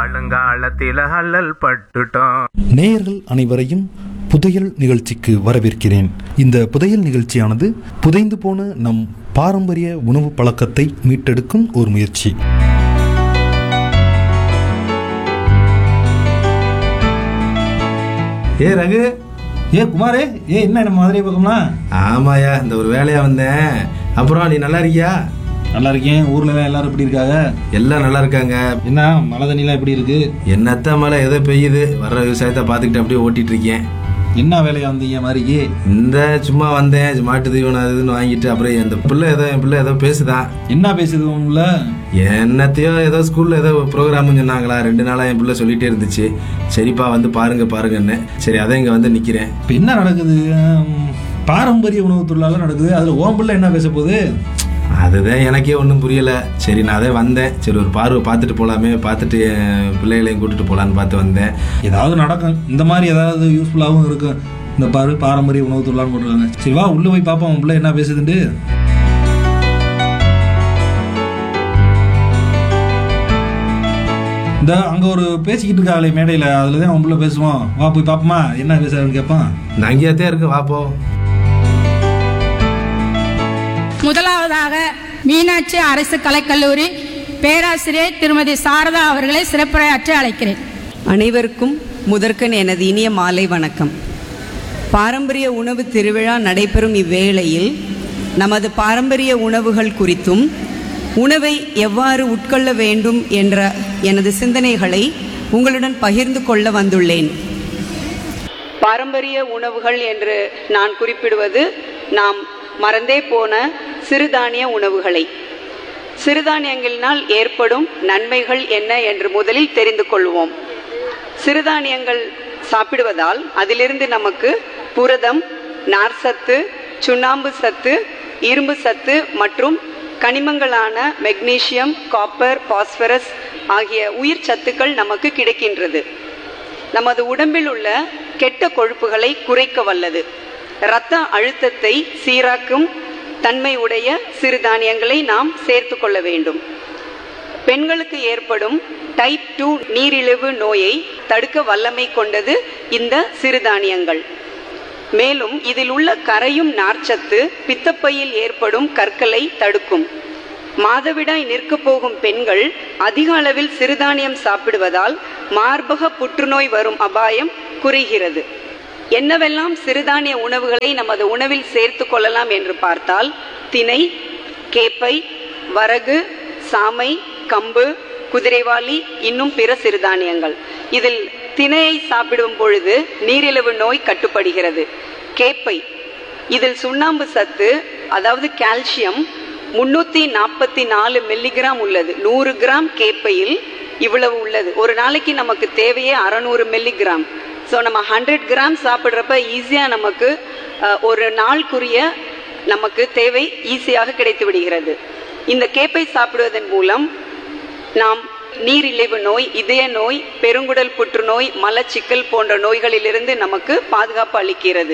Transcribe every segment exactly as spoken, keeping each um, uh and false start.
காலங்காலத்தில அல்லல் பட்டுட்டோம். நேயர்கள் அனைவரையும் புதையல் நிகழ்ச்சிக்கு வரவேற்கிறேன். இந்த புதையல் நிகழ்ச்சியானது புதைந்து போன நம் பாரம்பரிய உணவு பழக்கத்தை மீட்டெடுக்கும் ஒரு முயற்சி. ஏ ரகு, ஏ குமாரே, ஏ என்ன நம்ம மதுரை பக்கம்னா? ஆமாயா, இந்த ஒரு வேலையா வந்தேன். அப்புறம் நீ நல்லா இருக்கியா? நல்லா இருக்கேன். ஊர்ல எல்லாம் எல்லாரும் எப்படி இருக்காங்க? எல்லாம் நல்லா இருக்காங்க. என்ன மழை தண்ணிலாம் எப்படி இருக்கு? என்னத்த மழை ஏதோ பெய்யுது, வர்ற விவசாயத்தை பார்த்துக்கிட்டு அப்படியே ஓட்டிட்டு இருக்கேன். என்ன வேலையா வந்தீங்க மாதிரிக்கு? இந்த சும்மா வந்தேன், மாட்டு தீவனம் அதுன்னு வாங்கிட்டு அப்புறம் இந்த பிள்ளை ஏதோ என் பிள்ளை ஏதோ பேசுதான். என்ன பேசுது உங்கள? என்னத்தையோ ஏதோ ஸ்கூல்ல ஏதோ ப்ரோக்ராம்னு சொன்னாங்களா, ரெண்டு நாளா என் பிள்ளை சொல்லிட்டே இருந்துச்சு. சரிப்பா வந்து பாருங்க பாருங்கன்னு. சரி அதான் இங்க வந்து நிக்கிறேன். இப்ப என்ன நடக்குது? பாரம்பரிய உணவு தொழிலாளர் நடக்குது, அதுல ஓம் பிள்ளை என்ன பேச போகுது? அதுதான் எனக்கே ஒன்றும் புரியல. சரி நான் அதே வந்தேன், சரி ஒரு பார்வை பார்த்துட்டு போகலாமே, பார்த்துட்டு என் பிள்ளைகளையும் கூட்டிட்டு போகலான்னு பார்த்து வந்தேன். ஏதாவது நடக்கும், இந்த மாதிரி ஏதாவது யூஸ்ஃபுல்லாகவும் இருக்கும். இந்த பாரு பாரம்பரிய உணவு தொழிலாளர் போட்டுருக்காங்க. சரி வா உள்ள போய் பார்ப்போம் உன் பிள்ளை என்ன பேசுதுண்டு. இந்த அங்க ஒரு பேசிக்கிட்டு இருக்காங்களே மேடையில, அதுலதான் உன் பிள்ளை பேசுவோம். வா போய் பார்ப்போமா என்ன பேசுறாருன்னு கேட்பான். இந்த அங்கேயாத்தே இருக்கு, வாப்போ. முதலாவதாக மீனாட்சி அரசு கலைக்கல்லூரி பேராசிரியர் திருமதி சாரதா அவர்களை சிறப்புரையாற்ற அழைக்கிறேன். அனைவருக்கும் முதற்கண் எனது இனிய மாலை வணக்கம். பாரம்பரிய உணவு திருவிழா நடைபெறும் இவ்வேளையில் நமது பாரம்பரிய உணவுகள் குறித்தும் உணவை எவ்வாறு உட்கொள்ள வேண்டும் என்ற எனது சிந்தனைகளை உங்களுடன் பகிர்ந்து கொள்ள வந்துள்ளேன். பாரம்பரிய உணவுகள் என்று நான் குறிப்பிடுவது நாம் மறந்தே போன சிறுதானிய உணவுகளை. சிறுதானியங்களினால் ஏற்படும் நன்மைகள் என்ன என்று முதலில் தெரிந்து கொள்வோம். சிறுதானியங்கள் சாப்பிடுவதால் அதிலிருந்து நமக்கு புரதம், நார்சத்து, சுண்ணாம்பு சத்து, இரும்பு சத்து மற்றும் கனிமங்களான மெக்னீசியம், காப்பர், பாஸ்பரஸ் ஆகிய உயிர் சத்துக்கள் நமக்கு கிடைக்கின்றது. நமது உடம்பில் உள்ள கெட்ட கொழுப்புகளை குறைக்க வல்லது. இரத்த அழுத்தத்தை சீராக்கும் தன்மை உடைய சிறுதானியங்களை நாம் சேர்த்து கொள்ள வேண்டும். பெண்களுக்கு ஏற்படும் டைப் டூ நீரிழிவு நோயை தடுக்க வல்லமை கொண்டது இந்த சிறுதானியங்கள். மேலும் இதில் உள்ள கரையும் நார்ச்சத்து பித்தப்பையில் ஏற்படும் கற்களை தடுக்கும். மாதவிடாய் நிற்க போகும் பெண்கள் அதிக அளவில் சிறுதானியம் சாப்பிடுவதால் மார்பக புற்றுநோய் வரும் அபாயம் குறைகிறது. என்னவெல்லாம் சிறுதானிய உணவுகளை நமது உணவில் சேர்த்து கொள்ளலாம் என்று பார்த்தால், திணை, கேப்பை, வரகு, சாமை, கம்பு, குதிரைவாலி, இன்னும் பிற சிறுதானியங்கள். இதில் திணையை சாப்பிடும் பொழுது நீரிழிவு நோய் கட்டுப்படுகிறது. கேப்பை, இதில் சுண்ணாம்பு சத்து அதாவது கால்சியம் முன்னூத்தி நாற்பத்தி நாலு மில்லிகிராம் உள்ளது. நூறு கிராம் கேப்பையில் இவ்வளவு உள்ளது. ஒரு நாளைக்கு நமக்கு தேவையே அறுநூறு மில்லிகிராம். ஸோ நம்ம ஹண்ட்ரட் கிராம் சாப்பிட்றப்ப ஈஸியாக நமக்கு ஒரு நாளுக்குரிய நமக்கு தேவை ஈஸியாக கிடைத்து விடுகிறது. இந்த கேப்பை சாப்பிடுவதன் மூலம் நாம் நீரிழிவு நோய், இதய நோய், பெருங்குடல் புற்றுநோய், மலச்சிக்கல் போன்ற நோய்களிலிருந்து நமக்கு பாதுகாப்பு அளிக்கிறது.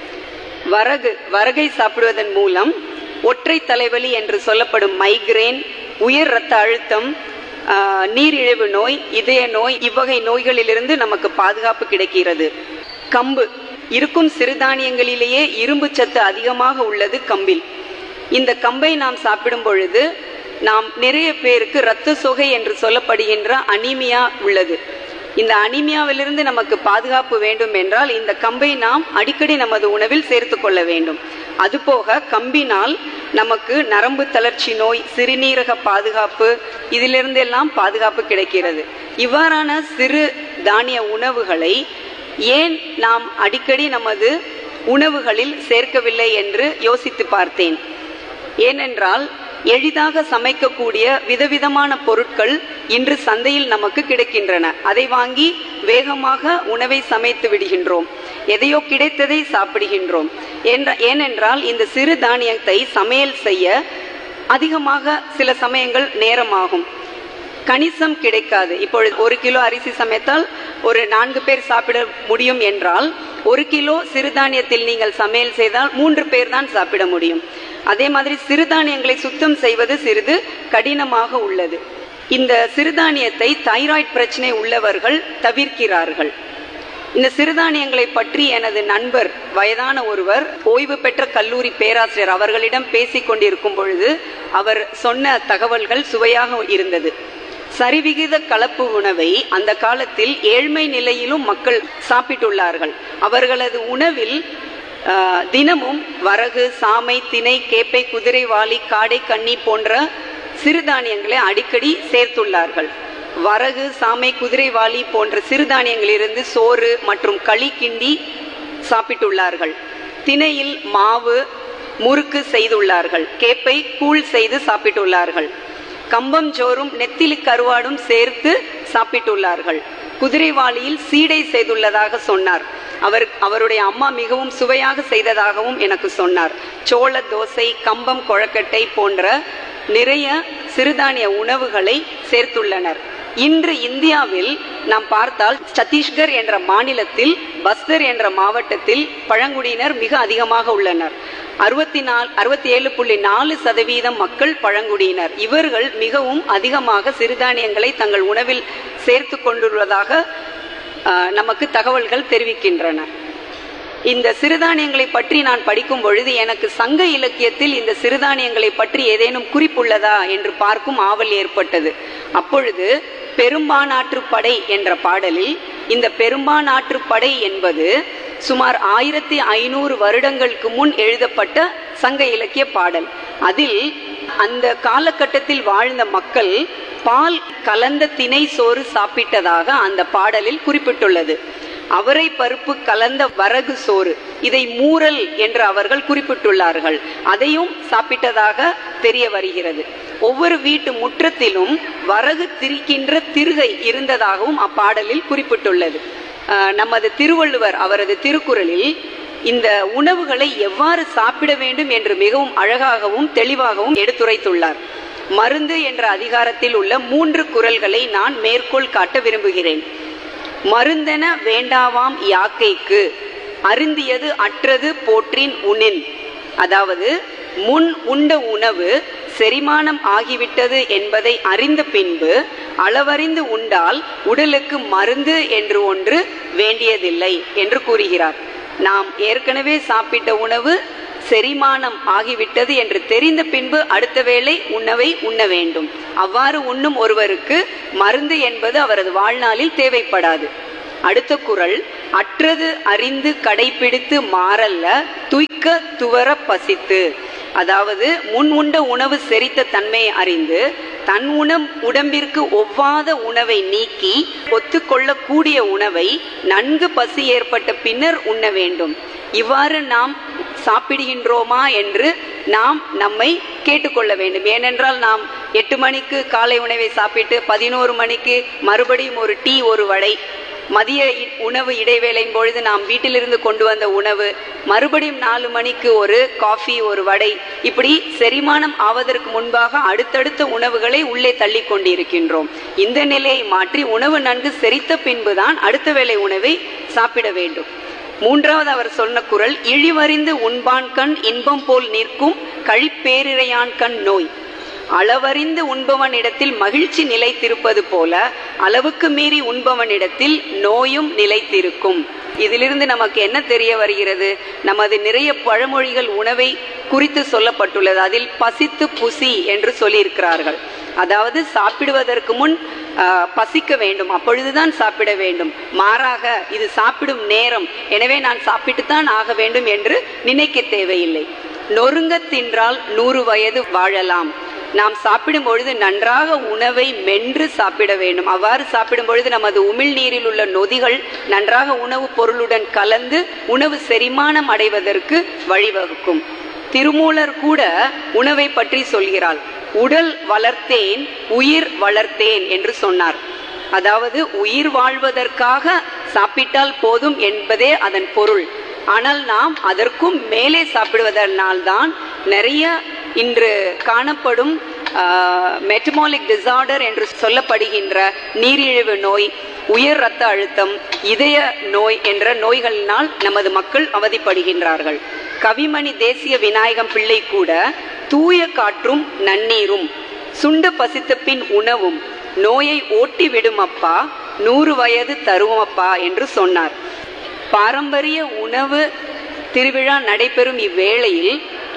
வரகு வரகை சாப்பிடுவதன் மூலம் ஒற்றை தலைவலி என்று சொல்லப்படும் மைக்ரேன், உயர் இரத்த அழுத்தம், நீரிழிவு நோய், இதய நோய் இவ்வகை நோய்களிலிருந்து நமக்கு பாதுகாப்பு கிடைக்கிறது. கம்பு, இருக்கும் சிறுதானியங்களிலேயே இரும்பு சத்து அதிகமாக உள்ளது கம்பில். இந்த கம்பை நாம் சாப்பிடும் பொழுது நாம் நிறைய பேருக்கு இரத்த சோகை என்று சொல்லப்படுகின்ற அனீமியா உள்ளது. இந்த அனீமியாவிலிருந்து நமக்கு பாதுகாப்பு வேண்டும் என்றால் இந்த கம்பை நாம் அடிக்கடி நமது உணவில் சேர்த்து கொள்ள வேண்டும். அதுபோக கம்பினால் நமக்கு நரம்பு தளர்ச்சி நோய், சிறுநீரக பாதுகாப்பு இதிலிருந்து எல்லாம் பாதுகாப்பு கிடைக்கிறது. இவ்வாறான சிறு தானிய உணவுகளை ஏன் நாம் அடிக்கடி நமது உணவுகளில் சேர்க்கவில்லை என்று யோசித்து பார்த்தேன். ஏனென்றால் எளிதாக சமைக்கக்கூடிய விதவிதமான பொருட்கள் இன்று சந்தையில் நமக்கு கிடைக்கின்றன. அதை வாங்கி வேகமாக உணவை சமைத்து விடுகின்றோம். எதையோ கிடைத்ததை சாப்பிடுகின்றோம். ஏனென்றால் இந்த சிறு தானியத்தை சமையல் செய்ய அதிகமாக சில சமயங்கள் நேரமாகும். கணிசம் கிடைக்காது. இப்பொழுது ஒரு கிலோ அரிசி சமைத்தால் ஒரு நான்கு பேர் சாப்பிட முடியும் என்றால் ஒரு கிலோ சிறுதானியத்தில் நீங்கள் சமையல் செய்தால் மூன்று பேர் தான் சாப்பிட முடியும். அதே மாதிரி சிறுதானியங்களை சுத்தம் செய்வது சிறிது கடினமாக உள்ளது. இந்த சிறுதானியத்தை தைராய்டு பிரச்சனை உள்ளவர்கள் தவிர்க்கிறார்கள். இந்த சிறுதானியங்களை பற்றி எனது நண்பர் வயதான ஒருவர் ஓய்வு பெற்ற கல்லூரி பேராசிரியர் அவர்களிடம் பேசிக் கொண்டிருக்கும் பொழுது அவர் சொன்ன தகவல்கள் சுவையாக இருந்தது. சரிவிகித கலப்பு உணவை அந்த காலத்தில் ஏழ்மை நிலையிலும் மக்கள் சாப்பிட்டுள்ளார்கள். அவர்களது உணவில் தினமும் வரகு, சாமை, திணை, கேப்பை, குதிரைவாலி, காடை, கன்னி போன்ற சிறுதானியங்களை அடிக்கடி சேர்த்துள்ளார்கள். வரகு, சாமை, குதிரைவாலி போன்ற சிறுதானியங்களிலிருந்து சோறு மற்றும் களி கிண்டி சாப்பிட்டுள்ளார்கள். திணையில் மாவு, முறுக்கு செய்துள்ளார்கள். கேப்பை கூழ் செய்து சாப்பிட்டுள்ளார்கள். கம்பம் சோறும் நெத்திலி கருவாடும் சேர்த்து சாப்பிட்டுள்ளார்கள். குதிரைவாலியில் சீடை செய்துள்ளதாக சொன்னார். அவர் அவருடைய அம்மா மிகவும் சுவையாக செய்ததாகவும் எனக்கு சொன்னார். சோள தோசை, கம்பம் கொழக்கட்டை போன்ற நிறைய சிறுதானிய உணவுகளை சேர்த்துள்ளனர். இன்று இந்தியாவில் நாம் பார்த்தால் சத்தீஸ்கர் என்ற மாநிலத்தில், பஸ்தர் என்ற மாவட்டத்தில் பழங்குடியினர் மிக அதிகமாக உள்ளனர். அறுபத்தி நாலு அறுபத்தி ஏழு புள்ளி நாலு சதவீதம் மக்கள் பழங்குடியினர். இவர்கள் மிகவும் அதிகமாக சிறுதானியங்களை தங்கள் உணவில் சேர்த்து கொண்டுள்ளதாக நமக்கு தகவல்கள் தெரிவிக்கின்றன. இந்த சிறுதானியங்களை பற்றி நான் படிக்கும் பொழுது எனக்கு சங்க இலக்கியத்தில் இந்த சிறுதானியங்களை பற்றி ஏதேனும் குறிப்புள்ளதா என்று பார்க்கும் ஆவல் ஏற்பட்டது. அப்பொழுது பெரும்பானாற்று படை என்ற பாடலில் இந்த பெரும்பானாற்று படை என்பது சுமார் ஆயிரத்தி ஐநூறு வருடங்களுக்கு முன் எழுதப்பட்ட சங்க இலக்கிய பாடல். அதில் அந்த காலகட்டத்தில் வாழ்ந்த மக்கள் பால் கலந்த திணை சோறு சாப்பிட்டதாக அந்த பாடலில் குறிப்பிட்டுள்ளது. அவரை பருப்பு கலந்த வரகு சோறு, இதை மூரல் என்று அவர்கள் குறிப்பிட்டுள்ளார்கள். அதையும் சாப்பிட்டதாக தெரிய வருகிறது. ஒவ்வொரு வீட்டு முற்றத்திலும் வரகு திரிக்கின்ற திருகை இருந்ததாகவும் அப்பாடலில் குறிப்பிட்டுள்ளது. நமது திருவள்ளுவர் அவரது திருக்குறளில் இந்த உணவுகளை எவ்வாறு சாப்பிட வேண்டும் என்று மிகவும் அழகாகவும் தெளிவாகவும் எடுத்துரைத்துள்ளார். மருந்து என்ற அதிகாரத்தில் உள்ள மூன்று குறள்களை நான் மேற்கோள் காட்ட விரும்புகிறேன். மருந்தென வேண்டாவாம் யாக்கைக்கு, அருந்தியது அற்றது போற்றின் உணின். அதாவது முன் உண்ட உணவு செரிமானம் ஆகிவிட்டது என்பதை அறிந்த பின்பு அளவறிந்து உண்டால் உடலுக்கு மருந்து என்று ஒன்று வேண்டியதில்லை என்று கூறுகிறார். நாம் ஏற்கனவே சாப்பிட்ட உணவு செரிமானம் ஆகிவிட்டது என்று தெரிந்த பின்பு அடுத்த வேளை உணவை உண்ண வேண்டும். அவ்வாறு உண்ணும் ஒருவருக்கு மருந்து என்பது அவரது வாழ்நாளில் தேவைப்படாது. அடுத்த குறள், அற்றது அறிந்து கடைபிடித்து மாறல்ல துய்க்க துவர பசித்து. அதாவது முன் உண்ட உணவு செரித்த தன்மையை அறிந்து தன் உணம் உடம்பிற்கு ஒவ்வாத உணவை நீக்கி ஒத்துக்கொள்ளக்கூடிய உணவை நன்கு பசி ஏற்பட்ட பின்னர் உண்ண வேண்டும். இவ்வாறு நாம் சாப்பிடுகின்றோமா என்று நாம் நம்மை கேட்டுக்கொள்ள வேண்டும். ஏனென்றால் நாம் எட்டு மணிக்கு காலை உணவை சாப்பிட்டு பதினோரு மணிக்கு மறுபடியும் ஒரு டீ, ஒரு வடை, மதிய உணவு இடைவேளையின் பொழுது நாம் வீட்டிலிருந்து கொண்டு வந்த உணவு, மறுபடியும் நாலு மணிக்கு ஒரு காஃபி, ஒரு வடை, இப்படி செரிமானம் ஆவதற்கு முன்பாக அடுத்தடுத்த உணவுகளை உள்ளே தள்ளி கொண்டிருக்கின்றோம். இந்த நிலையை மாற்றி உணவு நன்கு செரித்த பின்புதான் அடுத்த வேளை உணவை சாப்பிட வேண்டும். மூன்றாவது அவர் சொன்ன குறள், இழிவறிந்து உண்பான் கண் இன்பம் போல் நிற்கும் கழிப்பேரிரையான் கண் நோய். அளவறிந்து உண்பவனிடத்தில் மகிழ்ச்சி நிலைத்திருப்பது போல அளவுக்கு மீறி உண்பவனிடத்தில் நோயும் நிலைத்திருக்கும். இதிலிருந்து நமக்கு என்ன தெரிய வருகிறது? நமது நிறைய பழமொழிகள் உணவை குறித்து சொல்லப்பட்டுள்ளது. அதில் பசித்து புசி என்று சொல்லியிருக்கிறார்கள். அதாவது சாப்பிடுவதற்கு முன் பசிக்க வேண்டும், அப்பொழுதுதான் சாப்பிட வேண்டும். மாறாக இது சாப்பிடும் நேரம், எனவே நான் சாப்பிட்டுத்தான் ஆக வேண்டும் என்று நினைக்க தேவையில்லை. நொறுங்க தின்றால் நூறு வயது வாழலாம். நாம் சாப்பிடும் பொழுது நன்றாக உணவை மென்று சாப்பிட வேண்டும். அவ்வாறு சாப்பிடும் பொழுது நமது உமிழ்நீரில் உள்ள நொதிகள் நன்றாக உணவுப் பொருளுடன் கலந்து உணவு செரிமானம் அடைவதற்கு வழிவகுக்கும். திருமூலர் கூட உணவை பற்றி சொல்கிறாள். உடல் வளர்த்தேன் உயிர் வளர்த்தேன் என்று சொன்னார். அதாவது உயிர் வாழ்வதற்காக சாப்பிட்டால் போதும் என்பதே அதன் பொருள். ஆனால் நாம் அதற்கும் மேலே சாப்பிடுவதனால்தான் நிறைய இன்று காணப்படும் மெட்டபாலிக் டிசார்டர் என்று சொல்லப்படுகின்ற நீரிழிவு நோய், உயர் இரத்த அழுத்தம், இதய நோய் என்ற நோய்களினால் நமது மக்கள் அவதிப்படுகின்றார்கள். கவிமணி தேசிய விநாயகம் பிள்ளை கூட தூய காற்றும் நன்னீரும் சுண்ட பசித்த பின் உணவும் நோயை ஓட்டி விடும் அப்பா, நூறு வயது தருவோம் அப்பா என்று சொன்னார். பாரம்பரிய உணவு திருவிழா நடைபெறும் இவ்வேளையில்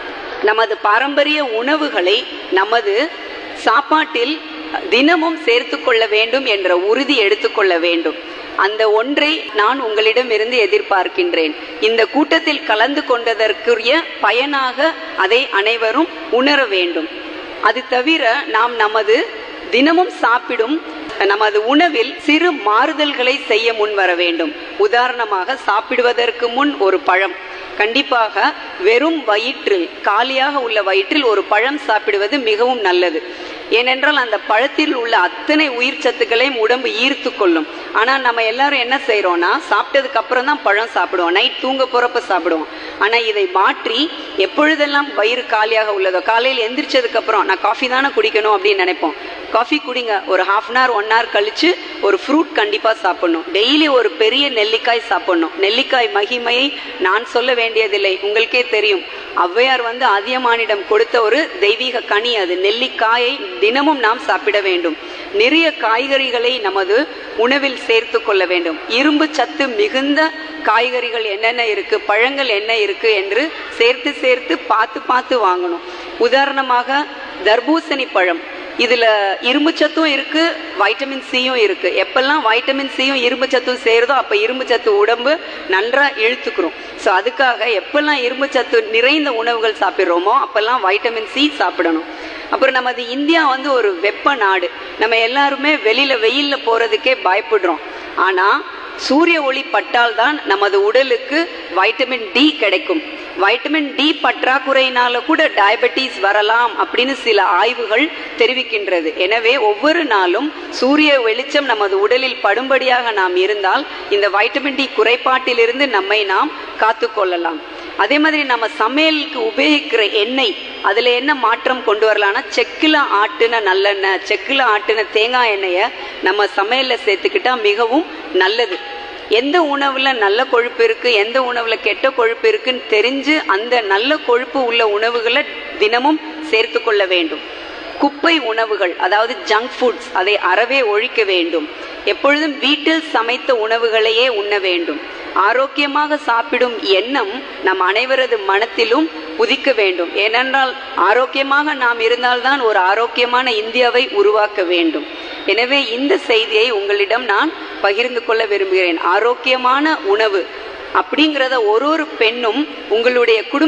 நமது பாரம்பரிய உணவுகளை நமது சாப்பாட்டில் தினமும் சேர்த்து கொள்ள வேண்டும் என்ற உறுதி எடுத்துக்கொள்ள வேண்டும். அந்த ஒன்றை நான் உங்களிடமிருந்து எதிர்பார்க்கின்றேன். இந்த கூட்டத்தில் கலந்து கொண்டதற்குரிய பயனாக அதை அனைவரும் உணர வேண்டும். அது தவிர நாம் நமது தினமும் சாப்பிடும் நமது உணவில் சிறு மாறுதல்களை செய்ய முன் வர வேண்டும். உதாரணமாக, சாப்பிடுவதற்கு முன் ஒரு பழம், கண்டிப்பாக வெறும் வயிற்றில், காலியாக உள்ள வயிற்றில் ஒரு பழம் சாப்பிடுவது மிகவும் நல்லது. ஏனென்றால் அந்த பழத்தில் உள்ள அத்தனை உயிர் சத்துக்களையும் உடம்பு ஈர்த்து கொள்ளும். ஆனால் நம்ம எல்லாரும் என்ன செய்கிறோம்னா, சாப்பிட்டதுக்கு அப்புறம் தான் பழம் சாப்பிடுவோம், நைட் தூங்க போகிறப்ப சாப்பிடுவோம். ஆனால் இதை மாற்றி எப்பொழுதெல்லாம் வயிறு காலியாக உள்ளதோ, காலையில் எந்திரிச்சதுக்கு அப்புறம் நான் காஃபி தானே குடிக்கணும் அப்படின்னு நினைப்போம். காஃபி குடிங்க, ஒரு half an hour one hour கழிச்சு ஒரு ஃப்ரூட் கண்டிப்பாக சாப்பிடணும். டெய்லி ஒரு பெரிய நெல்லிக்காய் சாப்பிடணும். நெல்லிக்காய் மகிமையை நான் சொல்ல வேண்டியதில்லை, உங்களுக்கே தெரியும். ஔவையார் வந்து அதியமானிடம் கொடுத்த ஒரு தெய்வீக கனி அது. நெல்லிக்காயை தினமும் நாம் சாப்பிட வேண்டும். நிறைய காய்கறிகளை நமது உணவில் சேர்த்து கொள்ள வேண்டும். இரும்பு சத்து மிகுந்த காய்கறிகள் என்னென்ன இருக்கு, பழங்கள் என்ன இருக்கு என்று சேர்த்து சேர்த்து பார்த்து பார்த்து வாங்கணும். உதாரணமாக தர்பூசணி பழம், இதுல இரும்பு சத்தும் இருக்கு, வைட்டமின் சியும் இருக்கு. எப்பெல்லாம் வைட்டமின் சியும் இரும்பு சத்தும் சேருதோ அப்ப இரும்பு சத்து உடம்பு நன்றா இழுத்துக்கிறோம். ஸோ அதுக்காக எப்பெல்லாம் இரும்பு சத்து நிறைந்த உணவுகள் சாப்பிட்றோமோ அப்பெல்லாம் வைட்டமின் சி சாப்பிடணும். அப்புறம் நமது இந்தியா வந்து ஒரு வெப்ப நாடு. நம்ம எல்லாருமே வெளியில வெயில்ல போறதுக்கே பயப்படுறோம். ஆனா சூரிய ஒளி பட்டால் தான் நமது உடலுக்கு வைட்டமின் டி கிடைக்கும். வைட்டமின் டி பற்றாக்குறையினால கூட டயபெட்டிஸ் வரலாம் அப்படின்னு சில ஆய்வுகள் தெரிவிக்கின்றது. எனவே ஒவ்வொரு நாளும் சூரிய வெளிச்சம் நமது உடலில் படும்படியாக நாம் இருந்தால் இந்த வைட்டமின் டி குறைபாட்டிலிருந்து நம்மை நாம் காத்து கொள்ளலாம். அதே மாதிரி நம்ம சமையலுக்கு உபயோகிக்கிற எண்ணெய், அதுல என்ன மாற்றம் கொண்டு வரலாம்னா, செக்கில் ஆட்டின நல்லெண்ணெய், செக்கில் ஆட்டின தேங்காய் எண்ணெயை நம்ம சமையல்ல சேர்த்துக்கிட்டா மிகவும் நல்லது. எந்த உணவுல நல்ல கொழுப்பு இருக்கு, எந்த உணவுல கெட்ட கொழுப்பு இருக்குன்னு தெரிஞ்சு அந்த நல்ல கொழுப்பு உள்ள உணவுகளை தினமும் சேர்த்து கொள்ள வேண்டும். குப்பை உணவுகள், அதாவது ஜங்க் ஃபுட்ஸ், அதை அறவே ஒழிக்க வேண்டும். எப்பொழுதும் வீட்டில் சமைத்த உணவுகளையே உண்ண வேண்டும். ஆரோக்கியமாக சாப்பிடும் எண்ணம் நம் அனைவரது மனத்திலும் உதிக்க வேண்டும். ஏனென்றால் ஆரோக்கியமாக நாம் இருந்தால்தான் ஒரு ஆரோக்கியமான இந்தியாவை உருவாக்க வேண்டும். எனவே இந்த செய்தியை உங்களிடம் நான் பகிர்ந்து கொள்ள விரும்புகிறேன். ஆரோக்கியமான உணவு அப்படிங்கிறத ஒரு ஒரு பெண்ணும் உங்களுடைய குடும்ப